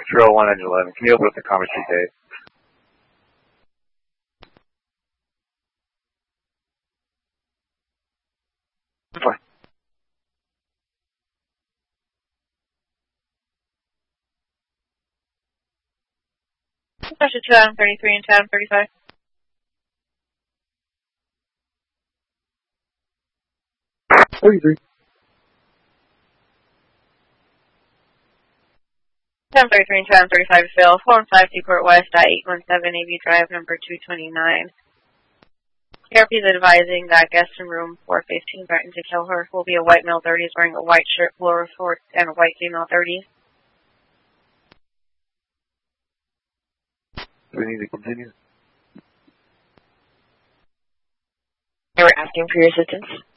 301 engine 11. Can you open up the Commerce Street gate? Fine. Special 2 Adam 33 and 2 Adam 35. Adam 33 and 2 Adam 35 Phil, 415 Seaport West, I-817 AV Drive, number 229. KRP is advising that guest in room 415 threatened to kill her will be a white male 30s wearing a white shirt, blower shorts, and a white female 30s. Do we need to continue? They were asking for your assistance.